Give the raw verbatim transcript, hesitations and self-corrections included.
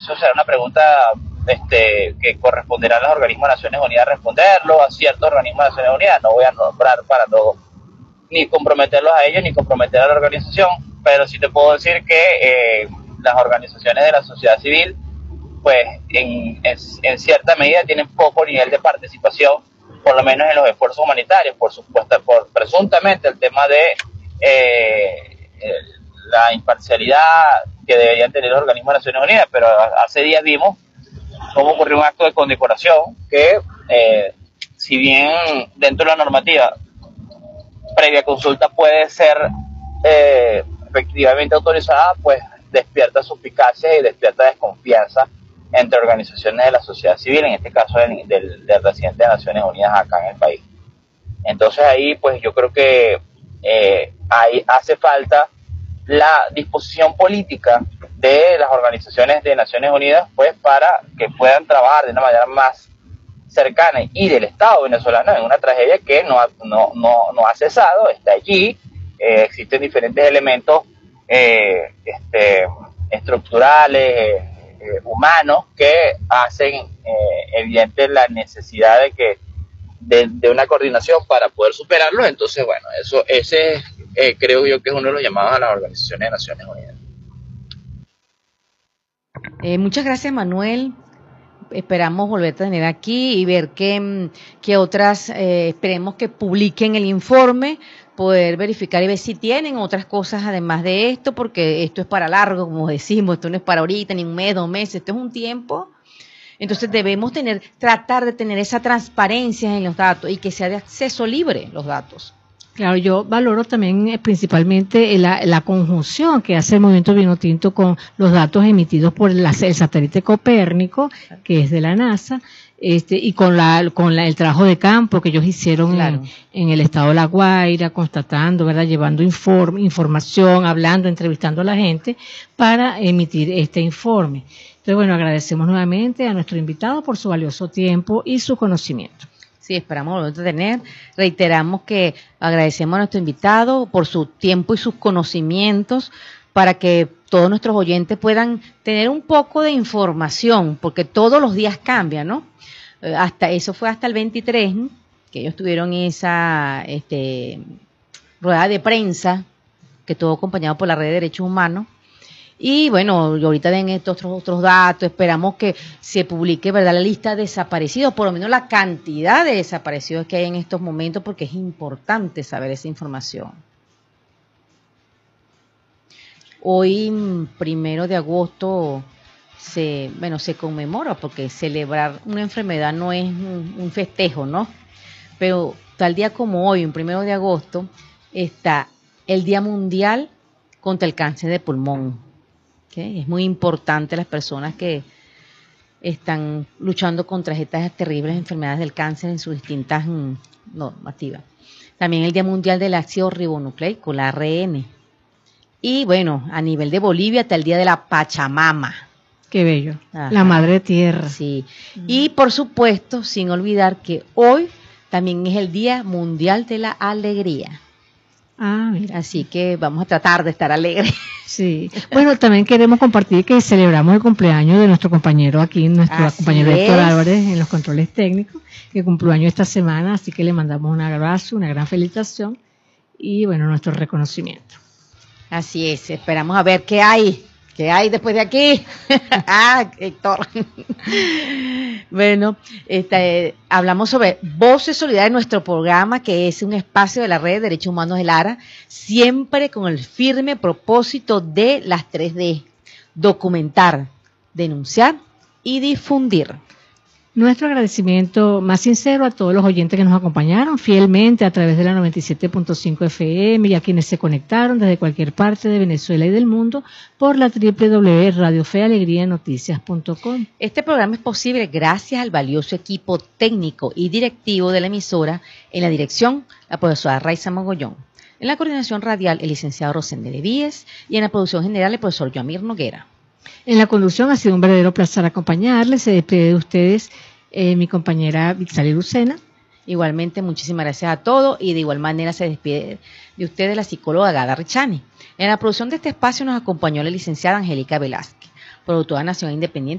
eso será una pregunta este, que corresponderá a los organismos de Naciones Unidas responderlo, a ciertos organismos de Naciones Unidas, no voy a nombrar para no ni comprometerlos a ellos ni comprometer a la organización, pero sí te puedo decir que eh, las organizaciones de la sociedad civil pues en, en, en cierta medida tienen poco nivel de participación, por lo menos en los esfuerzos humanitarios, por supuesto, por presuntamente el tema de eh, la imparcialidad que deberían tener los organismos de Naciones Unidas, pero hace días vimos cómo ocurrió un acto de condecoración que, eh, si bien dentro de la normativa previa consulta puede ser eh, efectivamente autorizada, pues despierta suspicacia y despierta desconfianza entre organizaciones de la sociedad civil, en este caso del, del, del residente de Naciones Unidas acá en el país. Entonces ahí pues yo creo que eh, ahí hace falta la disposición política de las organizaciones de Naciones Unidas pues para que puedan trabajar de una manera más cercana y del Estado venezolano en una tragedia que no ha, no, no, no ha cesado, está allí, eh, existen diferentes elementos eh, este, estructurales, eh, eh, humanos que hacen eh, evidente la necesidad de que de, de una coordinación para poder superarlo. Entonces bueno, eso ese eh, creo yo que es uno de los llamados a las organizaciones de Naciones Unidas. Eh, muchas gracias, Manuel. Esperamos volverte a tener aquí y ver qué, qué otras, eh, esperemos que publiquen el informe, poder verificar y ver si tienen otras cosas además de esto, porque esto es para largo, como decimos, esto no es para ahorita, ni un mes, dos meses, esto es un tiempo. Entonces debemos tener, tratar de tener esa transparencia en los datos y que sea de acceso libre los datos. Claro, yo valoro también eh, principalmente la, la conjunción que hace el Movimiento Vinotinto con los datos emitidos por la, el satélite Copérnico, que es de la NASA, este, y con la, con la, el trabajo de campo que ellos hicieron claro. en, en el estado de La Guaira, constatando, ¿verdad?, llevando inform, información, hablando, entrevistando a la gente para emitir este informe. Entonces, bueno, agradecemos nuevamente a nuestro invitado por su valioso tiempo y su conocimiento. Sí, esperamos volver a tener. Reiteramos que agradecemos a nuestro invitado por su tiempo y sus conocimientos para que todos nuestros oyentes puedan tener un poco de información, porque todos los días cambian, ¿no? Eh, hasta eso fue hasta el veintitrés, ¿no?, que ellos tuvieron esa este, rueda de prensa que estuvo acompañado por la Red de Derechos Humanos. Y bueno, ahorita ven estos otros, otros datos, esperamos que se publique, ¿verdad?, la lista de desaparecidos, por lo menos la cantidad de desaparecidos que hay en estos momentos, porque es importante saber esa información. Hoy, primero de agosto, se, bueno, se conmemora, porque celebrar una enfermedad no es un, un festejo, ¿no? Pero tal día como hoy, un primero de agosto, está el Día Mundial contra el Cáncer de Pulmón. ¿Okay? Es muy importante las personas que están luchando contra estas terribles enfermedades del cáncer en sus distintas mm, normativas. También el Día Mundial del Ácido Ribonucleico, la A R N. Y bueno, a nivel de Bolivia está el Día de la Pachamama. Qué bello. Ajá. La Madre Tierra. Sí. Mm. Y por supuesto, sin olvidar que hoy también es el Día Mundial de la Alegría. Ah, mira. Así que vamos a tratar de estar alegres. Sí. Bueno, también queremos compartir que celebramos el cumpleaños de nuestro compañero aquí, nuestro así compañero es. Héctor Álvarez en los controles técnicos, que cumplió año esta semana, así que le mandamos un abrazo, una gran felicitación y bueno, nuestro reconocimiento. Así es, esperamos a ver qué hay, qué hay después de aquí. Ah, Héctor. Bueno, este, hablamos sobre Voces Solidarias, nuestro programa, que es un espacio de la Red de Derechos Humanos del ARA, siempre con el firme propósito de las tres D: documentar, denunciar y difundir. Nuestro agradecimiento más sincero a todos los oyentes que nos acompañaron fielmente a través de la noventa y siete punto cinco F M y a quienes se conectaron desde cualquier parte de Venezuela y del mundo por la doble u doble u doble u punto radio fe alegría noticias punto com. Este programa es posible gracias al valioso equipo técnico y directivo de la emisora, en la dirección, la profesora Raiza Mogollón, en la coordinación radial, el licenciado Rosende de Víez, y en la producción general, el profesor Yoamir Noguera. En la conducción ha sido un verdadero placer acompañarles. Se despide de ustedes eh, mi compañera Vixali Lucena. Igualmente, muchísimas gracias a todos y de igual manera se despide de ustedes la psicóloga Gada Richani. En la producción de este espacio nos acompañó la licenciada Angélica Velázquez, productora nacional independiente